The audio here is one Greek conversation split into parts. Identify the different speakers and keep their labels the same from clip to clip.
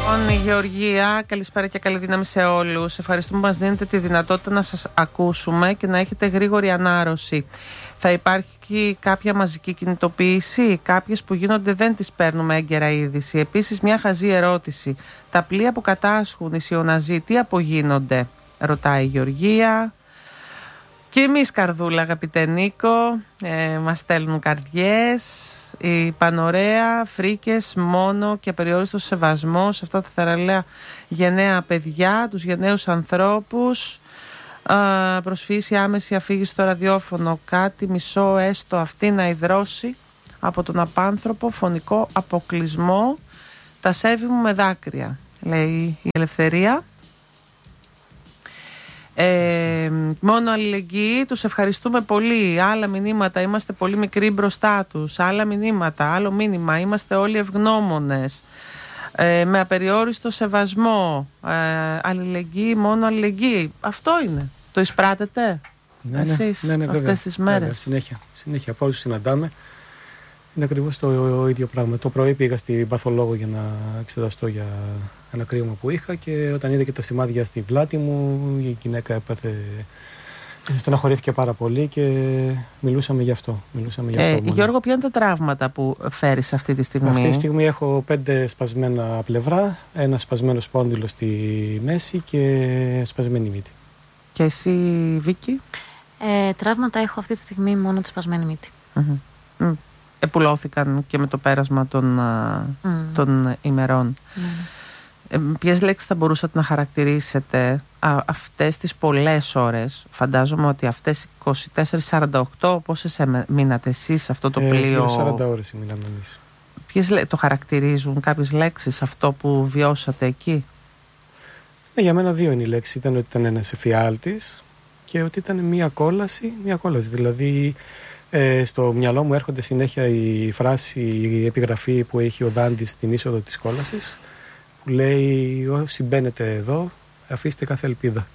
Speaker 1: Λοιπόν, η Γεωργία, καλησπέρα και καλή δύναμη σε όλους. Ευχαριστούμε που μας δίνετε τη δυνατότητα να σας ακούσουμε και να έχετε γρήγορη ανάρρωση. Θα υπάρχει κάποια μαζική κινητοποίηση? Κάποιες που γίνονται δεν τις παίρνουμε έγκαιρα είδηση. Επίσης, μια χαζή ερώτηση. Τα πλοία που κατάσχουν οι Σιωναζοί, τι απογίνονται? Ρωτάει η Γεωργία. Και εμείς, καρδούλα, αγαπητέ Νίκο, μας στέλνουν καρδιές. Η Πανωρέα, φρίκες, μόνο και απεριόριστος σεβασμός σε αυτά τα θεραλέα γενναία παιδιά, τους γενναίους ανθρώπους. Προσφύγει άμεση αφήγηση στο ραδιόφωνο, κάτι μισό έστω αυτή να ιδρώσει από τον απάνθρωπο φωνικό αποκλεισμό. Τα σέβη μου με δάκρυα, λέει η Ελευθερία. Μόνο αλληλεγγύη, τους ευχαριστούμε πολύ. Άλλα μηνύματα, είμαστε πολύ μικροί μπροστά τους. Άλλα μηνύματα, άλλο μήνυμα, είμαστε όλοι ευγνώμονες, με απεριόριστο σεβασμό, αλληλεγγύη, μόνο αλληλεγγύη. Αυτό είναι. Το εισπράτετε εσείς αυτές τις μέρες?
Speaker 2: Συνέχεια από όσους συναντάμε είναι ακριβώς το ίδιο πράγμα. Το πρωί πήγα στην παθολόγο για να εξεταστώ για ένα κρύωμα που είχα και όταν είδα και τα σημάδια στην πλάτη μου, η γυναίκα έπαθε, στεναχωρήθηκε πάρα πολύ και μιλούσαμε γι' αυτό.
Speaker 1: Γιώργο, ποια είναι τα τραύματα που φέρεις αυτή τη στιγμή?
Speaker 2: Αυτή τη στιγμή έχω 5 σπασμένα πλευρά, ένα σπασμένο σπόνδυλο στη μέση και σπασμένη μύτη.
Speaker 1: Και εσύ, Βίκη?
Speaker 3: Τραύματα έχω αυτή τη στιγμή μόνο τη σπασμένη μύτη.
Speaker 1: Επουλώθηκαν και με το πέρασμα των ημερών. Ποιες λέξεις θα μπορούσατε να χαρακτηρίσετε αυτές τις πολλές ώρες? Φαντάζομαι ότι αυτές 24-48, πόσες μείνατε εσείς αυτό το πλοίο?
Speaker 2: 40 ώρες μείναμε εμείς.
Speaker 1: Ποιες το χαρακτηρίζουν, κάποιες λέξεις, αυτό που βιώσατε εκεί?
Speaker 2: Για μένα 2 είναι οι λέξεις. Ήταν ότι ήταν ένας εφιάλτης και ότι ήταν μια κόλαση. Δηλαδή στο μυαλό μου έρχονται συνέχεια η φράση, η επιγραφή που έχει ο Δάντης στην είσοδο της κόλασης, που λέει όσοι μπαίνετε εδώ αφήστε κάθε ελπίδα.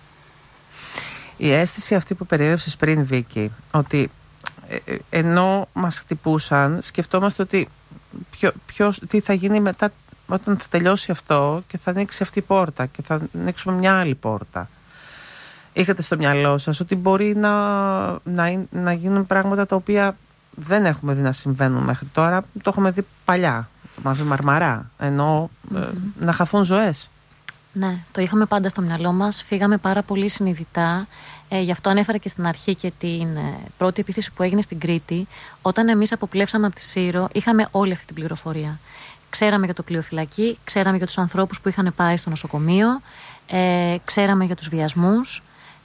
Speaker 1: Η αίσθηση αυτή που περιέγραψες πριν, Βίκη, ότι ενώ μας χτυπούσαν, σκεφτόμαστε ότι τι θα γίνει μετά όταν θα τελειώσει αυτό και θα ανοίξει αυτή η πόρτα και θα ανοίξουμε μια άλλη πόρτα. Είχατε στο μυαλό σας ότι μπορεί να γίνουν πράγματα τα οποία δεν έχουμε δει να συμβαίνουν μέχρι τώρα? Το έχουμε δει παλιά, Μαύρη Μαρμαρά, ενώ να χαθούν ζωές.
Speaker 3: Ναι, το είχαμε πάντα στο μυαλό μας. Φύγαμε πάρα πολύ συνειδητά. Γι' αυτό ανέφερα και στην αρχή και την πρώτη επίθεση που έγινε στην Κρήτη. Όταν εμείς αποπλεύσαμε από τη Σύρο, είχαμε όλη αυτή την πληροφορία. Ξέραμε για το πλοιοφυλακή, ξέραμε για τους ανθρώπους που είχαν πάει στο νοσοκομείο, ξέραμε για τους βιασμούς,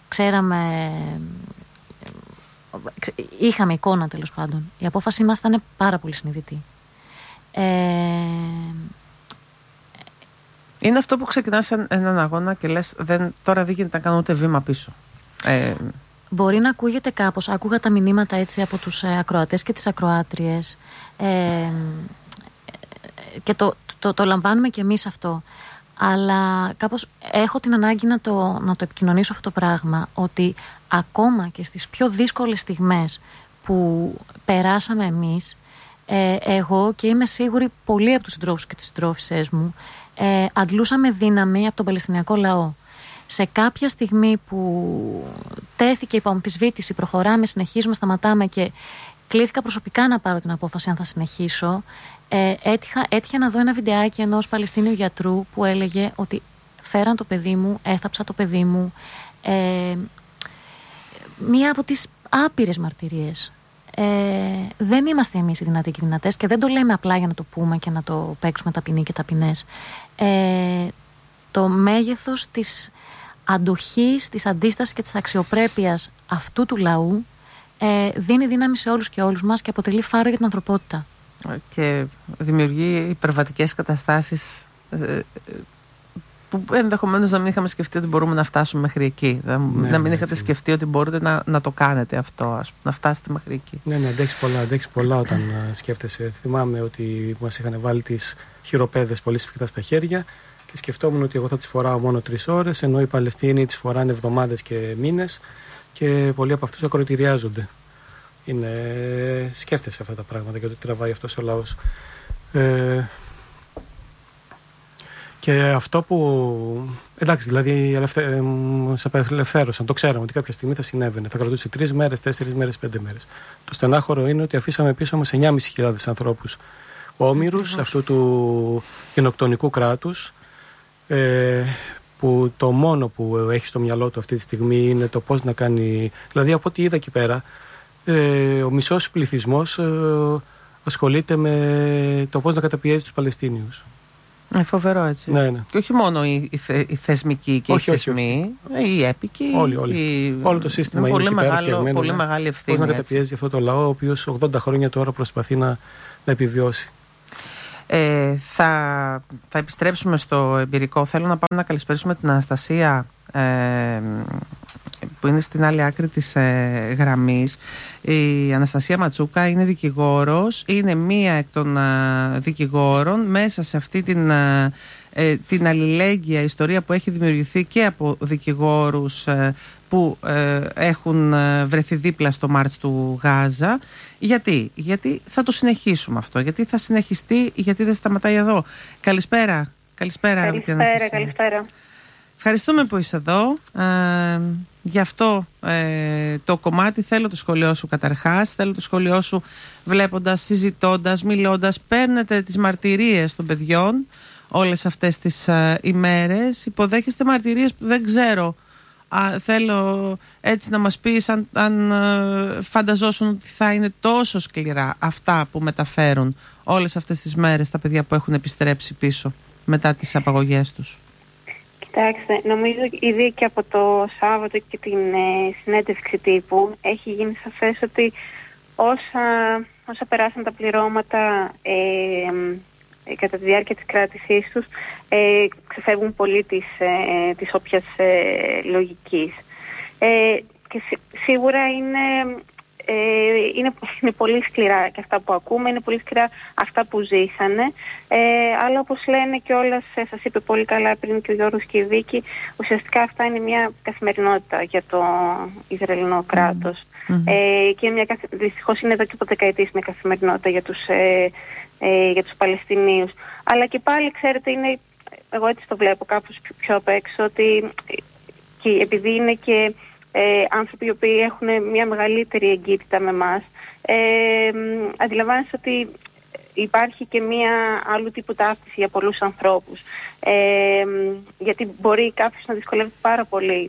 Speaker 3: είχαμε εικόνα τέλος πάντων. Η απόφαση μας ήταν πάρα πολύ συνειδητή.
Speaker 1: Είναι αυτό που ξεκινάς έναν αγώνα και λες τώρα δεν γίνεται να κάνω ούτε βήμα πίσω.
Speaker 3: Μπορεί να ακούγεται κάπως, άκουγα τα μηνύματα έτσι από τους ακροατές και τις ακροάτριες, και το λαμβάνουμε και εμείς αυτό. Αλλά κάπως έχω την ανάγκη να το επικοινωνήσω αυτό το πράγμα, ότι ακόμα και στις πιο δύσκολες στιγμές που περάσαμε εμείς, εγώ και είμαι σίγουρη πολλοί από τους συντρόφους και τις συντρόφισσές μου, αντλούσαμε δύναμη από τον Παλαιστινιακό λαό. Σε κάποια στιγμή που τέθηκε υπό αμφισβήτηση, προχωράμε, συνεχίζουμε, σταματάμε και κλήθηκα προσωπικά να πάρω την απόφαση αν θα συνεχίσω, έτυχε να δω ένα βιντεάκι ενός Παλαιστίνιου γιατρού που έλεγε ότι φέραν το παιδί μου, έθαψα το παιδί μου. Μία από τις άπειρες μαρτυρίες. Δεν είμαστε εμείς οι δυνατοί και οι δυνατές και δεν το λέμε απλά για να το πούμε και να το παίξουμε ταπεινοί και ταπεινές. Το μέγεθος της αντοχής, της αντίστασης και της αξιοπρέπειας αυτού του λαού δίνει δύναμη σε όλους και όλους μας και αποτελεί φάρο για την ανθρωπότητα.
Speaker 1: Και δημιουργεί υπερβατικές καταστάσεις που ενδεχομένως να μην είχαμε σκεφτεί ότι μπορούμε να φτάσουμε μέχρι εκεί. Να μην είχατε σκεφτεί ότι μπορείτε να το κάνετε αυτό, να φτάσετε μέχρι εκεί.
Speaker 2: Ναι, αντέχεις πολλά όταν σκέφτεσαι. Θυμάμαι ότι μας είχαν βάλει τις χειροπέδες πολύ σφιχτά στα χέρια και σκεφτόμουν ότι εγώ θα τις φοράω μόνο 3 ώρες, ενώ οι Παλαιστίνοι τις φοράνε εβδομάδες και μήνες και πολλοί από αυτούς ακροτηριάζονται. Σκέφτεσαι αυτά τα πράγματα και ότι τραβάει αυτός ο λαός. Και αυτό που. Εντάξει, δηλαδή σε απελευθέρωσαν. Το ξέραμε ότι κάποια στιγμή θα συνέβαινε. Θα κρατούσε 3 μέρες, 4 μέρες, 5 μέρες. Το στενάχωρο είναι ότι αφήσαμε πίσω μας 9.500 ανθρώπους όμηρους αυτού του γενοκτονικού κράτους. Που το μόνο που έχει στο μυαλό του αυτή τη στιγμή είναι το πώς να κάνει. Δηλαδή, από ό,τι είδα εκεί πέρα, ο μισός πληθυσμός ασχολείται με το πώς να καταπιέζει τους Παλαιστίνιους.
Speaker 1: Φοβερό, έτσι.
Speaker 2: Ναι, ναι.
Speaker 1: Και όχι μόνο οι θεσμικοί και οι θεσμοί, οι έπικοι.
Speaker 2: Όλο το σύστημα είναι εκεί πέρα φτιαγμένο.
Speaker 1: Πολύ μεγάλη ευθύνη.
Speaker 2: Πώς να καταπιέζει αυτό το λαό, ο οποίος 80 χρόνια τώρα προσπαθεί να επιβιώσει.
Speaker 1: Θα επιστρέψουμε στο εμπειρικό. Θέλω να πάμε να καλησπέρισουμε την Αναστασία, που είναι στην άλλη άκρη της γραμμής. Η Αναστασία Ματσούκα είναι δικηγόρος, είναι μία εκ των δικηγόρων μέσα σε αυτή την αλληλέγγυα ιστορία που έχει δημιουργηθεί και από δικηγόρους που έχουν βρεθεί δίπλα στο Μάρτς του Γάζα. Γιατί θα το συνεχίσουμε αυτό, γιατί θα συνεχιστεί, γιατί δεν σταματάει εδώ. Καλησπέρα. Καλησπέρα. Ευχαριστούμε που είσαι εδώ. Γι' αυτό το κομμάτι θέλω το σχολείο σου καταρχάς, θέλω το σχολείο σου βλέποντας, συζητώντας, μιλώντας. Παίρνετε τις μαρτυρίες των παιδιών όλες αυτές τις ημέρες. Υποδέχεστε μαρτυρίες που δεν ξέρω. Θέλω έτσι να μας πεις αν φανταζόσουν ότι θα είναι τόσο σκληρά αυτά που μεταφέρουν όλες αυτές τις μέρες τα παιδιά που έχουν επιστρέψει πίσω μετά τις απαγωγές τους.
Speaker 4: Κοιτάξτε, νομίζω ήδη και από το Σάββατο και την συνέντευξη τύπου έχει γίνει σαφές ότι όσα περάσαν τα πληρώματα κατά τη διάρκεια της κράτησής τους ξεφεύγουν πολύ της όποιας λογικής. Και σίγουρα είναι πολύ σκληρά και αυτά που ακούμε, είναι πολύ σκληρά αυτά που ζήσανε, αλλά όπως λένε κιόλας, σας είπε πολύ καλά πριν και ο Γιώργος και η Βίκη, ουσιαστικά αυτά είναι μια καθημερινότητα για το Ισραηλινό κράτος. Και δυστυχώς είναι εδώ και από δεκαετίες μια καθημερινότητα για τους Παλαιστινίους. Αλλά και πάλι, ξέρετε, εγώ έτσι το βλέπω κάπως πιο απ' έξω, ότι και επειδή είναι και άνθρωποι οι οποίοι έχουν μια μεγαλύτερη εγκύτητα με εμάς, αντιλαμβάνεσαι ότι υπάρχει και μια άλλου τύπου ταύτιση για πολλούς ανθρώπους. Γιατί μπορεί κάποιος να δυσκολεύεται πάρα πολύ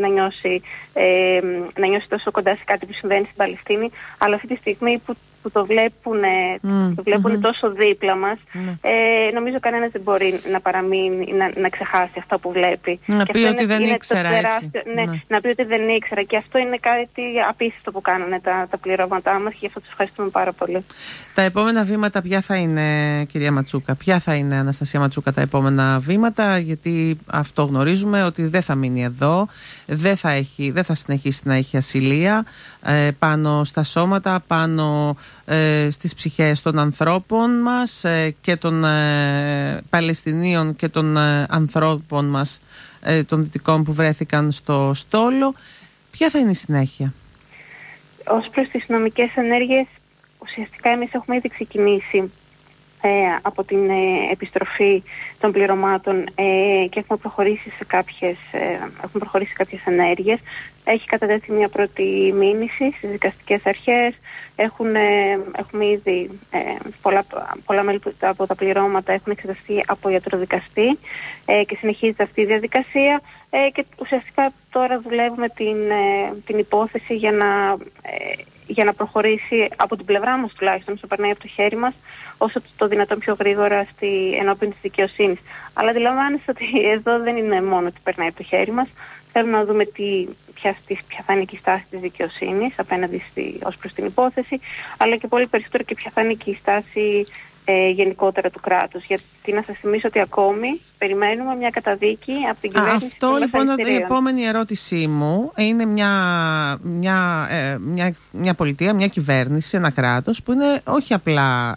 Speaker 4: να νιώσει τόσο κοντά σε κάτι που συμβαίνει στην Παλαιστίνη, αλλά αυτή τη στιγμή που το βλέπουν τόσο δίπλα μας, νομίζω κανένας δεν μπορεί να παραμείνει, να ξεχάσει αυτό που βλέπει.
Speaker 1: Να πει ότι δεν ήξερα, έτσι.
Speaker 4: Να πει ότι δεν ήξερα. Και αυτό είναι κάτι απίστευτο που κάνουν τα πληρώματά μας, και γι' αυτό τους ευχαριστούμε πάρα πολύ.
Speaker 1: Τα επόμενα βήματα ποια θα είναι, κυρία Ματσούκα? Ποια θα είναι, Αναστασία Ματσούκα, τα επόμενα βήματα? Γιατί αυτό γνωρίζουμε ότι δεν θα μείνει εδώ, δεν θα συνεχίσει να έχει ασυλία πάνω στα σώματα, πάνω στις ψυχές των ανθρώπων μας και των Παλαιστινίων και των ανθρώπων μας των Δυτικών που βρέθηκαν στο στόλο. Ποια θα είναι η συνέχεια?
Speaker 4: Ως προς τις νομικές ενέργειες, ουσιαστικά εμείς έχουμε ήδη ξεκινήσει από την επιστροφή των πληρωμάτων και έχουμε προχωρήσει σε κάποιες ενέργειες. Έχει κατατεθεί μια πρώτη μήνυση στις δικαστικές αρχές. Έχουμε ήδη πολλά μέλη από τα πληρώματα έχουν εξεταστεί από ιατροδικαστή και συνεχίζεται αυτή η διαδικασία, και ουσιαστικά τώρα δουλεύουμε την υπόθεση για να προχωρήσει από την πλευρά μας, τουλάχιστον όσο περνάει από το χέρι μας, όσο το δυνατόν πιο γρήγορα ενώπιον της δικαιοσύνης. Αλλά αντιλαμβάνεστε ότι εδώ δεν είναι μόνο ότι περνάει από το χέρι μας. Θέλουμε να δούμε ποια θα είναι και η στάση της δικαιοσύνης απέναντι ως προς την υπόθεση, αλλά και πολύ περισσότερο και ποια θα είναι και η στάση γενικότερα του κράτους. Γιατί να σας θυμίσω ότι ακόμη περιμένουμε μια καταδίκη από την κυβέρνηση.
Speaker 1: Αυτό λοιπόν η επόμενη ερώτησή μου είναι μια πολιτεία, μια κυβέρνηση, ένα κράτος που είναι όχι απλά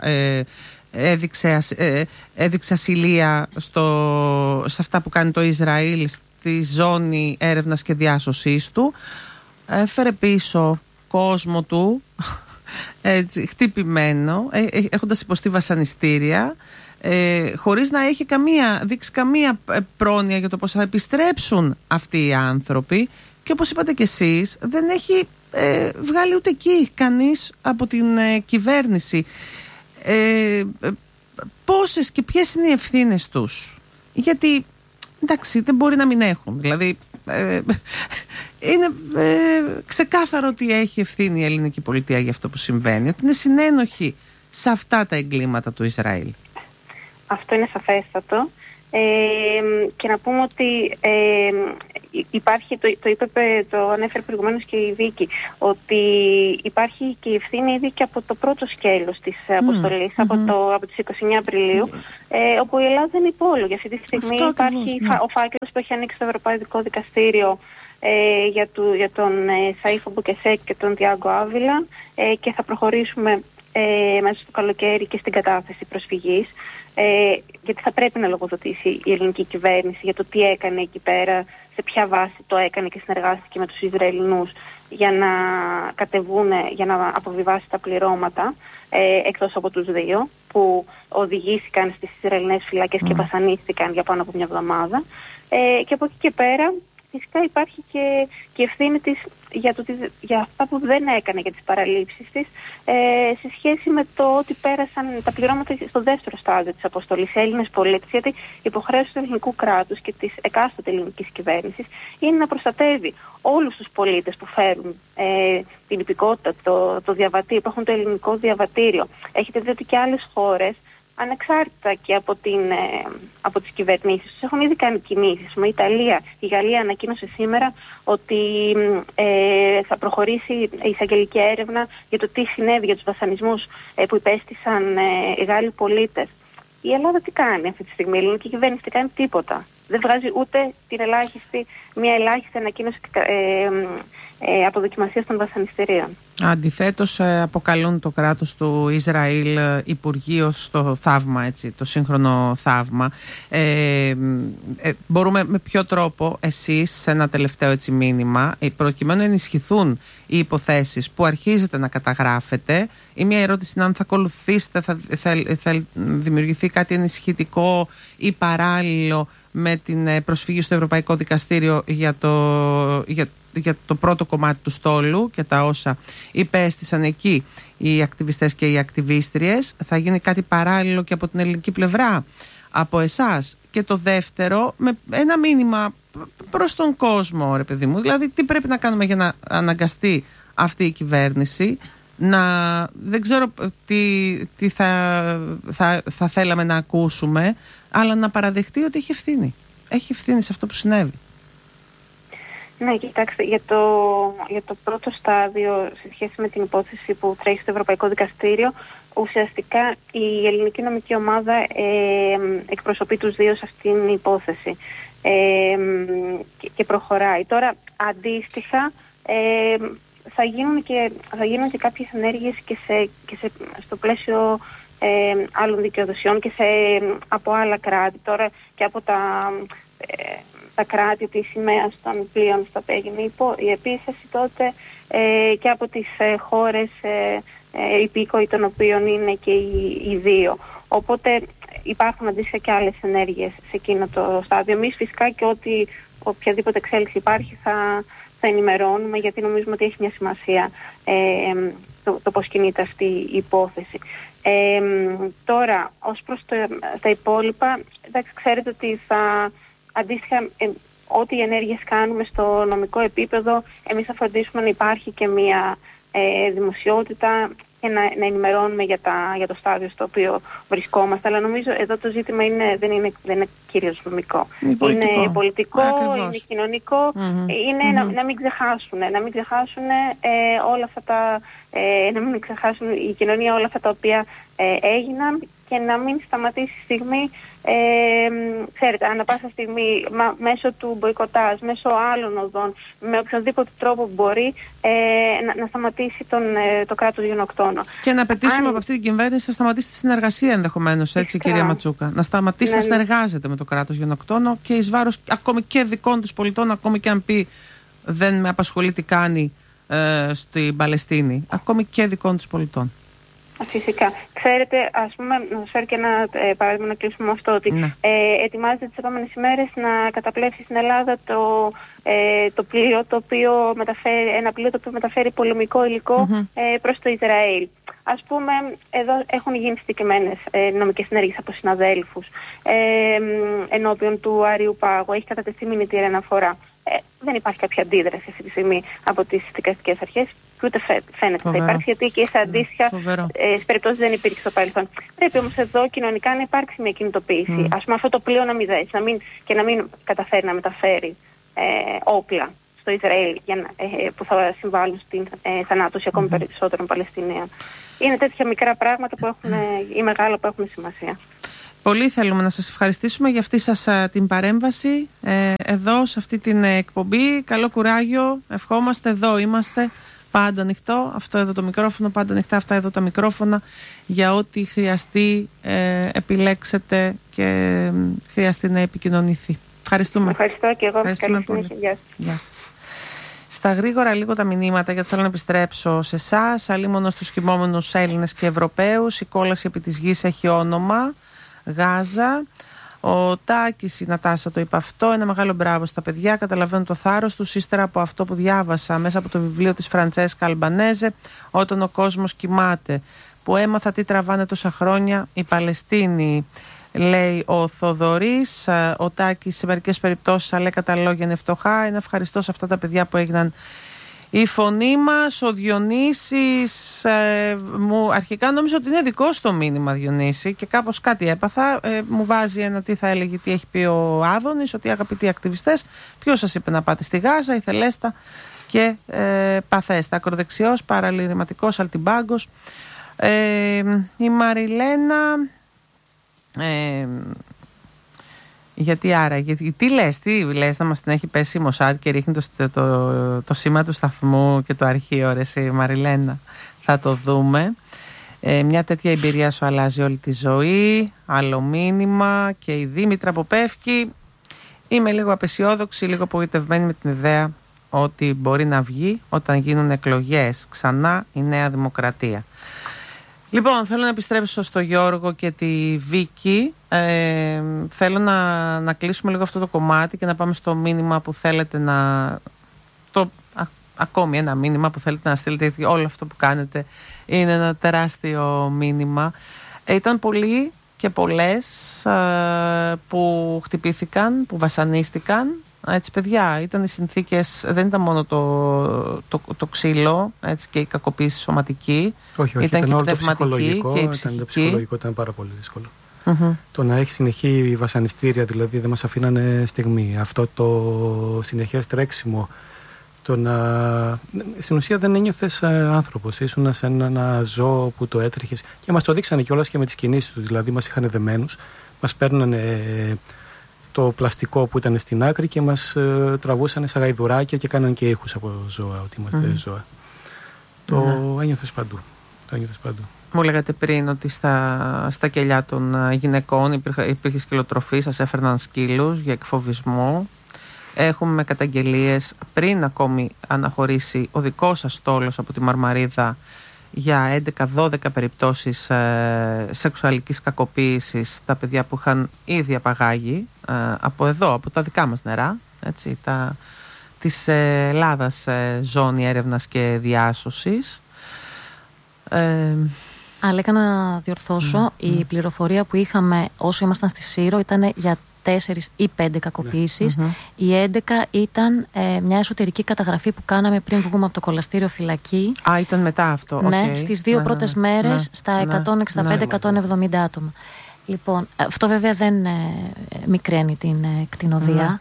Speaker 1: έδειξε ασυλία σε αυτά που κάνει το Ισραήλ στη ζώνη έρευνας και διάσωσής του, έφερε πίσω κόσμο του έτσι, χτυπημένο, έχοντας υποστεί βασανιστήρια, χωρίς να έχει δείξει καμία πρόνοια για το πώς θα επιστρέψουν αυτοί οι άνθρωποι, και όπως είπατε κι εσείς, δεν έχει βγάλει ούτε εκεί κανείς από την κυβέρνηση πόσες και ποιες είναι οι ευθύνες τους, γιατί εντάξει, δεν μπορεί να μην έχουν, δηλαδή είναι ξεκάθαρο ότι έχει ευθύνη η ελληνική πολιτεία για αυτό που συμβαίνει, ότι είναι συνένοχη σε αυτά τα εγκλήματα του Ισραήλ.
Speaker 4: Αυτό είναι σαφέστατο. Και να πούμε ότι υπάρχει, το ανέφερε προηγουμένως και η Βίκη, ότι υπάρχει και η ευθύνη ήδη και από το πρώτο σκέλος της αποστολής, από τις 29 Απριλίου, όπου η Ελλάδα είναι υπόλογη. Αυτή τη στιγμή υπάρχει ο φάκελος που έχει ανοίξει το Ευρωπαϊκό Δικαστήριο για τον Σαΐφ Μπουκεσέκ και τον Διάγκο Άβυλα, και θα προχωρήσουμε μέσα στο καλοκαίρι και στην κατάθεση προσφυγής, γιατί θα πρέπει να λογοδοτήσει η ελληνική κυβέρνηση για το τι έκανε εκεί πέρα, σε ποια βάση το έκανε και συνεργάστηκε με τους Ισραηλινούς για να κατεβούν, για να αποβιβάσει τα πληρώματα, εκτός από τους δύο που οδηγήθηκαν στις Ισραηλινές φυλακές και βασανίστηκαν για πάνω από μια εβδομάδα, και από εκεί και πέρα φυσικά υπάρχει και ευθύνη της για αυτά που δεν έκανε, για τις παραλήψεις της, σε σχέση με το ότι πέρασαν τα πληρώματα στο δεύτερο στάδιο της αποστολής σε Έλληνες πολίτες, γιατί η υποχρέωση του ελληνικού κράτους και της εκάστοτε ελληνικής κυβέρνησης είναι να προστατεύει όλους τους πολίτες που φέρουν την υπηκότητα, το διαβατήριο, που έχουν το ελληνικό διαβατήριο. Έχετε δει ότι και άλλες χώρες, ανεξάρτητα και από τις κυβερνήσεις τους, έχουν ήδη κάνει κινήσεις. Η Γαλλία ανακοίνωσε σήμερα ότι θα προχωρήσει η εισαγγελική έρευνα για το τι συνέβη, για τους βασανισμούς που υπέστησαν οι Γάλλοι πολίτες. Η Ελλάδα τι κάνει αυτή τη στιγμή? Η ελληνική κυβέρνηση δεν κάνει τίποτα. Δεν βγάζει ούτε μια ελάχιστη ανακοίνωση αποδοκιμασίας των βασανιστήριων. Αντιθέτως,
Speaker 1: αποκαλούν το κράτος του Ισραήλ Υπουργείο στο θαύμα, έτσι, το σύγχρονο θαύμα. Μπορούμε με ποιο τρόπο εσείς, σε ένα τελευταίο έτσι μήνυμα, προκειμένου να ενισχυθούν οι υποθέσεις που αρχίζετε να καταγράφετε, ή μια ερώτηση είναι αν θα ακολουθήσετε, θα δημιουργηθεί κάτι ενισχυτικό ή παράλληλο με την προσφυγή στο Ευρωπαϊκό Δικαστήριο για το πρώτο κομμάτι του στόλου και τα όσα υπέστησαν εκεί οι ακτιβιστές και οι ακτιβίστριες. Θα γίνει κάτι παράλληλο και από την ελληνική πλευρά από εσάς? Και το δεύτερο, με ένα μήνυμα προς τον κόσμο, ρε παιδί μου, δηλαδή τι πρέπει να κάνουμε για να αναγκαστεί αυτή η κυβέρνηση δεν ξέρω τι θα θέλαμε να ακούσουμε, αλλά να παραδεχτεί ότι έχει ευθύνη. Έχει ευθύνη σε αυτό που συνέβη.
Speaker 4: Ναι, κοιτάξτε, για το πρώτο στάδιο, σε σχέση με την υπόθεση που τρέχει στο Ευρωπαϊκό Δικαστήριο, ουσιαστικά η ελληνική νομική ομάδα εκπροσωπεί τους δύο σε αυτήν την υπόθεση και προχωράει. Τώρα, αντίστοιχα, θα γίνουν και κάποιες ενέργειες στο πλαίσιο άλλων δικαιοδοσιών και από άλλα κράτη. Τώρα και από τα κράτη της σημαίας των πλοίων στα οποία έγινε η επίθεση, τότε και από τις χώρες υπήκοοι των οποίων είναι και οι δύο. Οπότε υπάρχουν αντίστοιχα και άλλες ενέργειες σε εκείνο το στάδιο. Εμείς φυσικά και οποιαδήποτε εξέλιξη υπάρχει θα ενημερώνουμε, γιατί νομίζουμε ότι έχει μια σημασία το πώς κινείται αυτή η υπόθεση. Τώρα, ως προς τα υπόλοιπα, εντάξει, ξέρετε ότι αντίστοιχα ό,τι ενέργειες κάνουμε στο νομικό επίπεδο, εμείς θα φροντίσουμε να υπάρχει και μια δημοσιότητα και να ενημερώνουμε για το στάδιο στο οποίο βρισκόμαστε. Αλλά νομίζω εδώ το ζήτημα δεν είναι κυρίως νομικό. Είναι πολιτικό, είναι κοινωνικό, είναι να μην ξεχάσουν όλα αυτά να μην ξεχάσουν η κοινωνία όλα αυτά τα οποία έγιναν, και να μην σταματήσει η στιγμή, ξέρετε, ανά πάσα στιγμή, μέσω του μποϊκοτάζ, μέσω άλλων οδών, με οποιοδήποτε τρόπο μπορεί, να σταματήσει το κράτος γενοκτόνο.
Speaker 1: Και να απαιτήσουμε από αυτή την κυβέρνηση να σταματήσει τη συνεργασία ενδεχομένως, έτσι, κυρία Ματσούκα. Να σταματήσει να συνεργάζεται με το κράτος γενοκτόνο και εις βάρος ακόμη και δικών τους πολιτών, ακόμη και αν πει δεν με απασχολεί τι κάνει στην Παλαιστίνη, ακόμη και δικών τους πολιτών.
Speaker 4: Φυσικά. Ξέρετε, ας πούμε, να σας φέρω και ένα παράδειγμα να κλείσουμε με αυτό, ότι ετοιμάζεται τις επόμενες ημέρες να καταπλέψει στην Ελλάδα το πλοίο το οποίο μεταφέρει πολεμικό υλικό προς το Ισραήλ. Ας πούμε, εδώ έχουν γίνει συγκεκριμένες νομικές συνέργειες από συναδέλφους ενώπιον του Αριού Πάγου. Έχει κατατεθεί μηνυτήρια αναφορά. Δεν υπάρχει κάποια αντίδραση αυτή τη στιγμή από τις δικαστικές αρχές και ούτε φαίνεται να υπάρχει, γιατί και σε αντίστοιχα σε περιπτώσεις δεν υπήρχε στο παρελθόν. Πρέπει όμως εδώ κοινωνικά να υπάρξει μια κινητοποίηση. Ας πούμε, αυτό το πλοίο να μην δέσει και να μην καταφέρει να μεταφέρει όπλα στο Ισραήλ που θα συμβάλλουν στην θανάτωση ακόμη περισσότερων Παλαιστινίων. Είναι τέτοια μικρά πράγματα που έχουν, ή μεγάλα που έχουν σημασία.
Speaker 1: Πολύ θέλουμε να σας ευχαριστήσουμε για αυτή σας την παρέμβαση εδώ σε αυτή την εκπομπή. Καλό κουράγιο, ευχόμαστε, εδώ είμαστε, πάντα ανοιχτό. Αυτό εδώ το μικρόφωνο, πάντα ανοιχτά αυτά εδώ τα μικρόφωνα, για ό,τι χρειαστεί επιλέξετε και χρειαστεί να επικοινωνηθεί. Ευχαριστούμε.
Speaker 4: Ευχαριστώ και εγώ.
Speaker 1: Ευχαριστούμε πολύ. Γεια σας. Στα γρήγορα λίγο τα μηνύματα, γιατί θέλω να επιστρέψω σε εσάς. Αλίμονο στους κοιμόμενους Έλληνες και Ευρωπαίους. Η κόλαση επί της γης έχει όνομα Γάζα. Ο Τάκης, η Νατάσα το είπε αυτό. Ένα μεγάλο μπράβο στα παιδιά. Καταλαβαίνω το θάρρος τους ύστερα από αυτό που διάβασα μέσα από το βιβλίο της Φραντσέσκα Αλμπανέζε, Όταν ο κόσμος κοιμάται, που έμαθα τι τραβάνε τόσα χρόνια οι Παλαιστίνοι. Λέει ο Θοδωρής. Ο Τάκης, σε μερικές περιπτώσεις αλέκατα λόγια είναι φτωχά. Είναι ευχαριστώ σε αυτά τα παιδιά που έγιναν η φωνή μας. Ο Διονύσης, αρχικά νόμιζα ότι είναι δικό στο μήνυμα, Διονύση, και κάπως κάτι έπαθα. Μου βάζει ένα τι θα έλεγε, τι έχει πει ο Άδωνης, ότι αγαπητοί ακτιβιστές, ποιος σας είπε να πάτε στη Γάζα, η Θελέστα και παθέστα. Ακροδεξιός, παραλυρηματικός, αλτιμπάγκος. Η Μαριλένα... γιατί άρα, τι λες να μας την έχει πέσει η Μοσάτ και ρίχνει το σήμα του σταθμού και το αρχείο, ρε εσύ Μαριλένα, θα το δούμε. Μια τέτοια εμπειρία σου αλλάζει όλη τη ζωή. Άλλο μήνυμα. Και η Δήμητρα από Πεύκη. Είμαι λίγο απεσιόδοξη, λίγο απογοητευμένη με την ιδέα ότι μπορεί να βγει όταν γίνουν εκλογές ξανά η Νέα Δημοκρατία. Λοιπόν, θέλω να επιστρέψω στο Γιώργο και τη Βίκη. Θέλω να κλείσουμε λίγο αυτό το κομμάτι και να πάμε στο μήνυμα που θέλετε ακόμη ένα μήνυμα που θέλετε να στείλετε, γιατί όλο αυτό που κάνετε είναι ένα τεράστιο μήνυμα. Ήταν πολλοί και πολλές που χτυπήθηκαν, που βασανίστηκαν. Έτσι, παιδιά, ήταν οι συνθήκες, δεν ήταν μόνο το ξύλο, έτσι, και η κακοποίηση σωματική.
Speaker 2: Όχι, ήταν και όλο το ψυχολογικό,
Speaker 1: και η ψυχική.
Speaker 2: Το ψυχολογικό ήταν πάρα πολύ δύσκολο. Το να έχει συνεχή βασανιστήρια, δηλαδή δεν μας αφήνανε στιγμή. Αυτό το συνεχές τρέξιμο, στην ουσία δεν ένιωθες άνθρωπος, ήσουν σαν ένα ζώο που το έτρεχες, και μας το δείξανε κιόλας και με τις κινήσεις τους, δηλαδή μας είχαν δεμένους, μας παίρνανε το πλαστικό που ήταν στην άκρη και μας τραβούσαν σε γαϊδουράκια και κάναν και ήχους από ζώα, ότι είμαστε ζώα. Το ένιωθες παντού.
Speaker 1: Μου λέγατε πριν ότι στα κελιά των γυναικών υπήρχε σκυλοτροφή, σας έφερναν σκύλους για εκφοβισμό. Έχουμε καταγγελίες πριν ακόμη αναχωρήσει ο δικός σας στόλος από τη Μαρμαρίδα για 11-12 περιπτώσεις σεξουαλικής κακοποίησης τα παιδιά που είχαν ήδη απαγάγει από εδώ, από τα δικά μας νερά, έτσι, της Ελλάδας, ζώνη έρευνας και διάσωσης.
Speaker 3: Αλλά να διορθώσω, η πληροφορία που είχαμε όσο ήμασταν στη Σύρο ήταν για 4 ή 5 κακοποίησεις. Οι 11 ήταν μια εσωτερική καταγραφή που κάναμε πριν βγούμε από το κολαστήριο φυλακή.
Speaker 1: Ήταν μετά αυτό.
Speaker 3: Ναι, στις 2 πρώτες μέρες στα 165-170 άτομα. Λοιπόν, αυτό βέβαια δεν μικραίνει την κτηνοδία.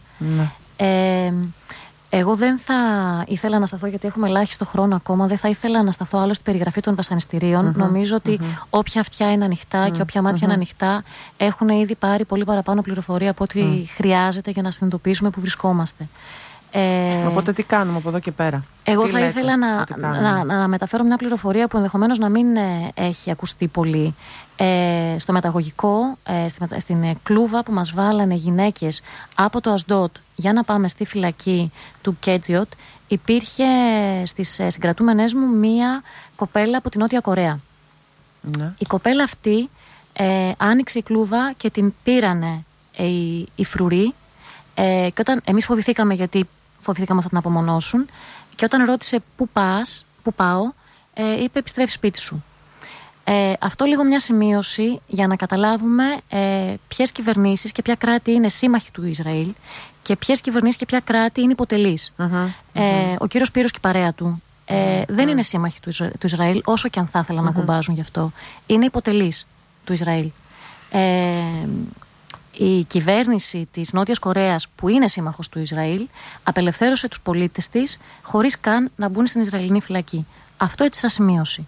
Speaker 3: Εγώ δεν θα ήθελα να σταθώ, γιατί έχουμε ελάχιστο χρόνο ακόμα, δεν θα ήθελα να σταθώ άλλο στην περιγραφή των βασανιστήριων. Νομίζω ότι όποια αυτιά είναι ανοιχτά και όποια μάτια είναι ανοιχτά έχουν ήδη πάρει πολύ παραπάνω πληροφορία από ό,τι χρειάζεται για να συνειδητοποιήσουμε που βρισκόμαστε.
Speaker 1: Οπότε τι κάνουμε από εδώ και πέρα?
Speaker 3: Εγώ θα ήθελα να μεταφέρω μια πληροφορία που ενδεχομένως να μην έχει ακουστεί πολύ. Στο μεταγωγικό, στην κλούβα που μας βάλανε γυναίκες από το Ασντότ για να πάμε στη φυλακή του Κέτζιοτ, υπήρχε στις συγκρατούμενες μου μία κοπέλα από την Νότια Κορέα.
Speaker 1: Ναι.
Speaker 3: Η κοπέλα αυτή άνοιξε η κλούβα και την πήρανε οι φρουροί, και όταν εμείς φοβηθήκαμε, γιατί φοβηθήκαμε ότι θα την απομονώσουν, και όταν ρώτησε πού πάω, είπε επιστρέφει σπίτι σου. Αυτό λίγο μια σημείωση για να καταλάβουμε ποιες κυβερνήσεις και ποια κράτη είναι σύμμαχοι του Ισραήλ και ποιες κυβερνήσεις και ποια κράτη είναι υποτελείς. Ο κύριος Πύρος και η παρέα του δεν είναι σύμμαχοι του Ισραήλ, όσο και αν θα ήθελαν να κουμπάζουν γι' αυτό. Είναι υποτελείς του Ισραήλ. Η κυβέρνηση της Νότιας Κορέας, που είναι σύμμαχος του Ισραήλ, απελευθέρωσε τους πολίτες της χωρίς καν να μπουν στην Ισραηλινή φυλακή. Αυτό έτσι σαν σημείωση.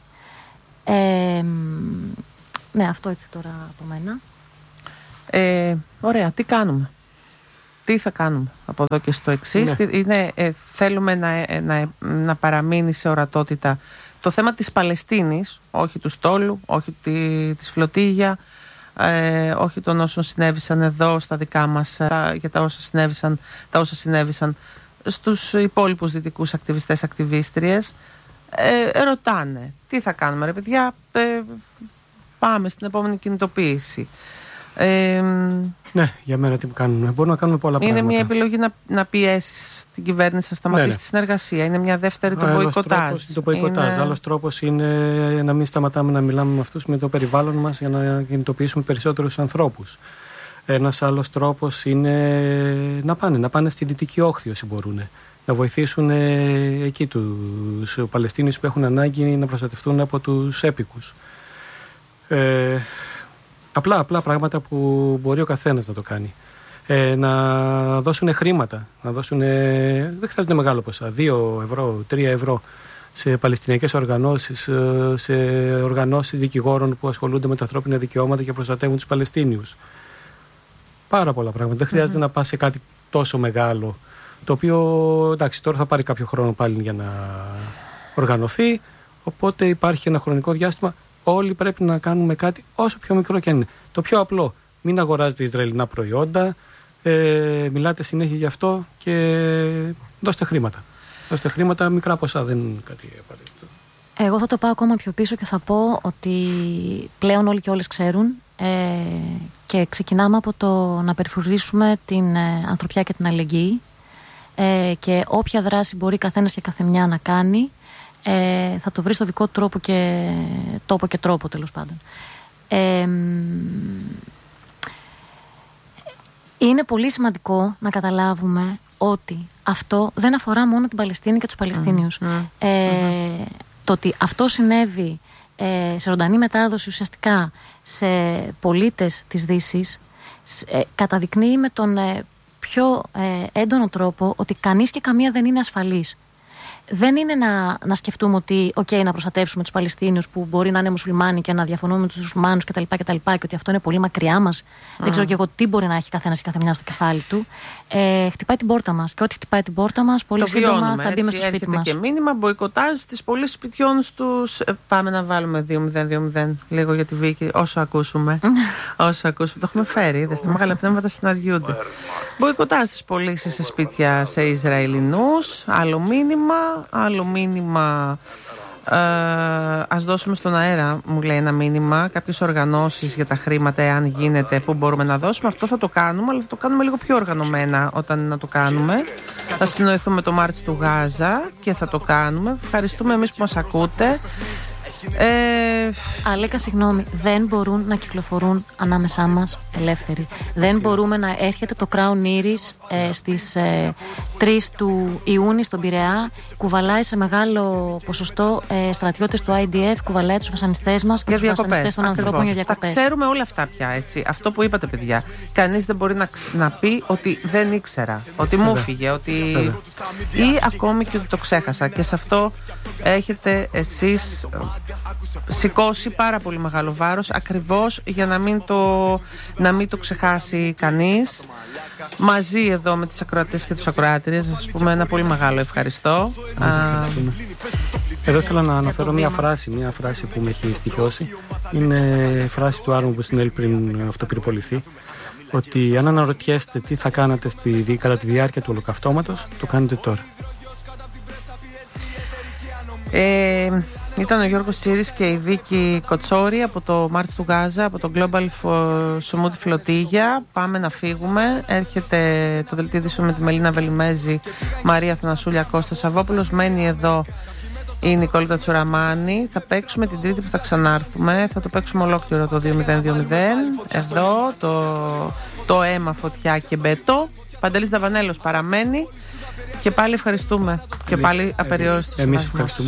Speaker 3: Ναι, αυτό έτσι τώρα από μένα.
Speaker 1: Ωραία, τι κάνουμε? Τι θα κάνουμε από εδώ και στο εξής? Ναι. Θέλουμε να παραμείνει σε ορατότητα το θέμα της Παλαιστίνης, όχι του στόλου, όχι της φλωτίγια, όχι των όσων συνέβησαν εδώ στα δικά μας, για τα όσα συνέβησαν στους υπόλοιπους δυτικούς ακτιβιστές, ακτιβίστριες. Ρωτάνε τι θα κάνουμε, ρε παιδιά, πάμε στην επόμενη κινητοποίηση.
Speaker 2: Ναι, για μένα τι κάνουμε? Μπορούμε να κάνουμε πολλά πράγματα.
Speaker 1: Είναι μια επιλογή να πιέσεις την κυβέρνηση να σταματήσει τη συνεργασία. Είναι μια δεύτερη το μποϊκοτάζ.
Speaker 2: Το μποϊκοτάζ. Άλλος τρόπος είναι να μην σταματάμε να μιλάμε με αυτούς, με το περιβάλλον μας, για να κινητοποιήσουμε περισσότερους ανθρώπους. Ένας άλλος τρόπος είναι να πάνε στη Δυτική Όχθη όσοι μπορούν. Να βοηθήσουν εκεί τους Παλαιστίνιους που έχουν ανάγκη να προστατευτούν από τους έπικους. Απλά πράγματα που μπορεί ο καθένας να το κάνει. Να δώσουν χρήματα. Δεν χρειάζεται μεγάλο ποσά. 2 ευρώ, 3 ευρώ σε παλαιστινιακές οργανώσεις, σε οργανώσεις δικηγόρων που ασχολούνται με τα ανθρώπινα δικαιώματα και προστατεύουν τους Παλαιστίνιους. Πάρα πολλά πράγματα. Δεν χρειάζεται να πας σε κάτι τόσο μεγάλο, το οποίο εντάξει τώρα θα πάρει κάποιο χρόνο πάλι για να οργανωθεί. Οπότε υπάρχει ένα χρονικό διάστημα. Όλοι πρέπει να κάνουμε κάτι όσο πιο μικρό και αν είναι. Το πιο απλό, μην αγοράζετε Ισραηλινά προϊόντα, μιλάτε συνέχεια γι' αυτό και δώστε χρήματα. Δώστε χρήματα, μικρά ποσά, δεν είναι κάτι απαραίτητο. Εγώ
Speaker 3: θα το πάω ακόμα πιο πίσω και θα πω ότι πλέον όλοι και όλες ξέρουν, και ξεκινάμε από το να περιφρουρήσουμε την ανθρωπιά και την αλληλεγγύη, και όποια δράση μπορεί καθένας και καθεμιά να κάνει, θα το βρει στο δικό του τόπο και τρόπο, τέλος πάντων. Είναι πολύ σημαντικό να καταλάβουμε ότι αυτό δεν αφορά μόνο την Παλαιστίνη και τους Παλαιστίνιους. Το ότι αυτό συνέβη σε ζωντανή μετάδοση ουσιαστικά σε πολίτες της Δύσης καταδεικνύει με τον πιο έντονο τρόπο ότι κανείς και καμία δεν είναι ασφαλής. Δεν είναι να σκεφτούμε ότι να προστατεύσουμε τους Παλαιστίνιους που μπορεί να είναι μουσουλμάνοι και να διαφωνούμε με τους μουσουλμάνους κτλ. Και ότι αυτό είναι πολύ μακριά μας. Δεν ξέρω και εγώ τι μπορεί να έχει καθένας και καθεμιά στο κεφάλι του. Χτυπάει την πόρτα μας. Και ό,τι χτυπάει την πόρτα μας, πολύ σύντομα θα μπει μες στο σπίτι μας.
Speaker 1: Και μήνυμα μποϊκοτάζ στις πωλήσεις σπιτιών στους. Πάμε να βάλουμε 2-0-2-0 λίγο για τη Βίκη, όσο ακούσουμε. Το έχουμε φέρει. Τα μεγάλα πνεύματα συναντιούνται. Μποϊκοτάζ στις πωλήσεις σε σπίτια σε Ισραηλινούς. Άλλο μήνυμα. Ας δώσουμε στον αέρα, μου λέει ένα μήνυμα, κάποιες οργανώσεις για τα χρήματα, εάν γίνεται, που μπορούμε να δώσουμε. Αυτό θα το κάνουμε, αλλά θα το κάνουμε λίγο πιο οργανωμένα όταν να το κάνουμε. Θα συνοηθούμε το Μάρτς του Γάζα και θα το κάνουμε. Ευχαριστούμε εμείς που μας ακούτε.
Speaker 3: Αλέκα, συγγνώμη, δεν μπορούν να κυκλοφορούν ανάμεσά μας ελεύθεροι. Δεν μπορούμε να έρχεται το Crown Iris στις 3 του Ιούνιου στον Πειραιά, κουβαλάει σε μεγάλο ποσοστό στρατιώτες του IDF, κουβαλάει τους βασανιστές μας και τους βασανιστές των ανθρώπων για διακοπές.
Speaker 1: Τα ξέρουμε όλα αυτά πια, έτσι. Αυτό που είπατε, παιδιά. Κανείς δεν μπορεί να πει ότι δεν ήξερα, ότι μου φύγε, ότι... ή ακόμη και ότι το ξέχασα. Και σε αυτό έχετε εσείς σηκώσει πάρα πολύ μεγάλο βάρος, ακριβώς για να μην το ξεχάσει κανείς. Μαζί εδώ με τις ακροατές και τους ακροάτριες, να σας πούμε ένα πολύ μεγάλο ευχαριστώ.
Speaker 2: Εδώ θέλω να αναφέρω μια φράση που με έχει στοιχειώσει. Είναι η φράση του Άρμου που συνέλει πριν αυτοπυρποληθεί, ότι αν αναρωτιέστε τι θα κάνατε κατά τη διάρκεια του ολοκαυτώματος, το κάνετε τώρα.
Speaker 1: Ήταν ο Γιώργος Τσίρης και η Βίκη Κοτσόρη από το Μάρτς του Γάζα, από το Global Σουμούτι Φλωτίγια. Πάμε να φύγουμε. Έρχεται το δελτίο ειδήσεων με τη Μελίνα Βελιμέζη, Μαρία Θανασούλια, Κώστα Σαββόπουλος. Μένει εδώ η Νικόλητα Τσουραμάνη. Θα παίξουμε την Τρίτη που θα ξανάρθουμε. Θα το παίξουμε ολόκληρο το 2020. Εδώ το αίμα, φωτιά και μπέτο. Παντελής Δαβανέλος παραμένει. Και πάλι ευχαριστούμε. Και πάλι απεριόριστος.
Speaker 2: Εμείς ευχαριστούμε.